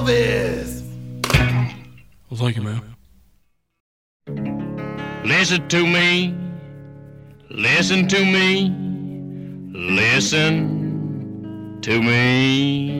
Elvis. Well, thank you, man. Listen to me, listen to me, listen to me.